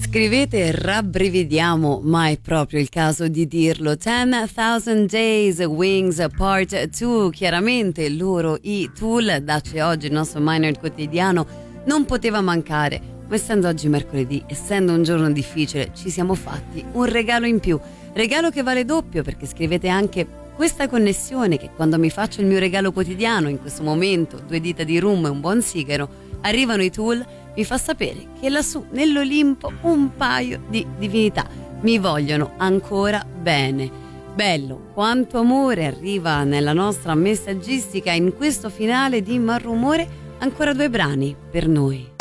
Scrivete e rabbrividiamo, ma è proprio il caso di dirlo. 10,000 Days, Wings Part 2, chiaramente loro i Tool, daci oggi il nostro Minor quotidiano, non poteva mancare, ma essendo oggi mercoledì, essendo un giorno difficile, ci siamo fatti un regalo in più, regalo che vale doppio perché scrivete anche questa connessione che quando mi faccio il mio regalo quotidiano, in questo momento 2 dita di rum e un buon sigaro, arrivano i Tool, mi fa sapere che lassù nell'Olimpo un paio di divinità mi vogliono ancora bene. Bello, quanto amore arriva nella nostra messaggistica in questo finale di Malrumore. Ancora 2 brani per noi.